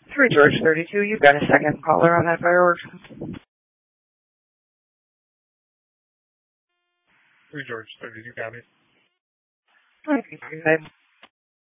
3 George 32, you've got a second caller on that fireworks. 3 George 32, got it. Okay,